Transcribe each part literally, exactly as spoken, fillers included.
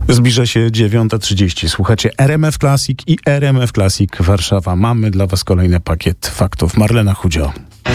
Zbliża się dziewiąta trzydzieści. Słuchacie R M F Classic i R M F Classic Warszawa. Mamy dla was kolejny pakiet faktów. Marlena Chudzio.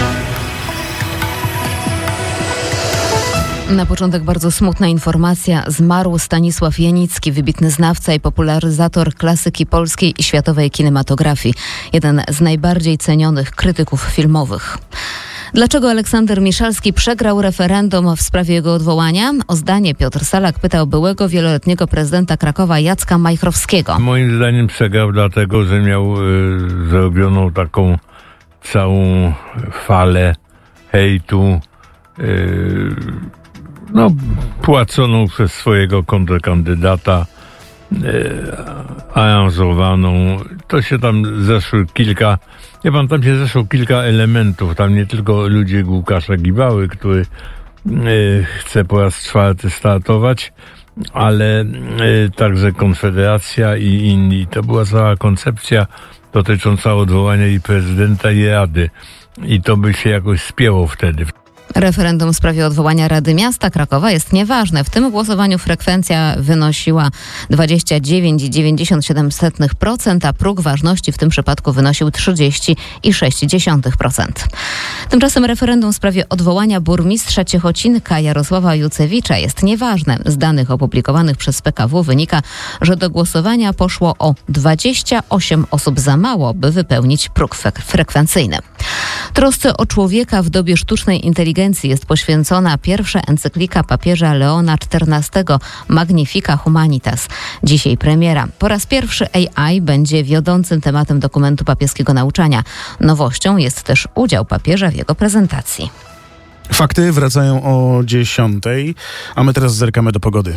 Na początek bardzo smutna informacja. Zmarł Stanisław Janicki, wybitny znawca i popularyzator klasyki polskiej i światowej kinematografii. Jeden z najbardziej cenionych krytyków filmowych. Dlaczego Aleksander Miszalski przegrał referendum w sprawie jego odwołania? O zdanie Piotr Salak pytał byłego wieloletniego prezydenta Krakowa Jacka Majchrowskiego. Moim zdaniem przegrał dlatego, że miał y, zrobioną taką całą falę hejtu, y, no płaconą przez swojego kontrkandydata, y, aranżowaną. To się tam zeszły kilka Ja pan, tam się zeszło kilka elementów. Tam nie tylko ludzie Łukasza Gibały, który y, chce po raz czwarty startować, ale y, także Konfederacja i inni. To była cała koncepcja dotycząca odwołania i prezydenta, i rady. I to by się jakoś spięło wtedy. Referendum w sprawie odwołania Rady Miasta Krakowa jest nieważne. W tym głosowaniu frekwencja wynosiła dwadzieścia dziewięć przecinek dziewięćdziesiąt siedem procent, a próg ważności w tym przypadku wynosił trzydzieści przecinek sześć procent. Tymczasem referendum w sprawie odwołania burmistrza Ciechocinka Jarosława Jucewicza jest nieważne. Z danych opublikowanych przez P K W wynika, że do głosowania poszło o dwadzieścia osiem osób za mało, by wypełnić próg frekwencyjny. Trosce o człowieka w dobie sztucznej inteligencji jest poświęcona pierwsza encyklika papieża Leona czternastego Magnifica Humanitas. Dzisiaj premiera. Po raz pierwszy A I będzie wiodącym tematem dokumentu papieskiego nauczania. Nowością jest też udział papieża w jego prezentacji. Fakty wracają o dziesiątej, a my teraz zerkamy do pogody.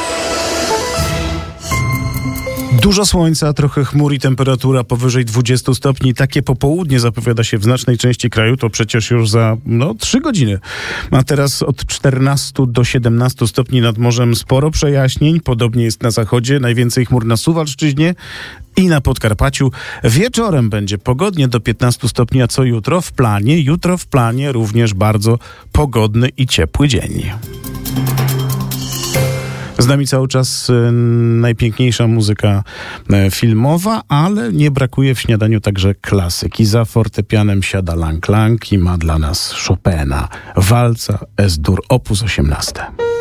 Dużo słońca, trochę chmur i temperatura powyżej dwudziestu stopni. Takie popołudnie zapowiada się w znacznej części kraju. To przecież już za no, trzy godziny. A teraz od czternastu do siedemnastu stopni nad morzem sporo przejaśnień. Podobnie jest na zachodzie. Najwięcej chmur na Suwalszczyźnie i na Podkarpaciu. Wieczorem będzie pogodnie do piętnastu stopni. A co jutro w planie? Jutro w planie również bardzo pogodny i ciepły dzień. Z nami cały czas y, najpiękniejsza muzyka y, filmowa, ale nie brakuje w śniadaniu także klasyki. Za fortepianem siada Lang Lang i ma dla nas Chopina. Walca Es-Dur, opus osiemnaście.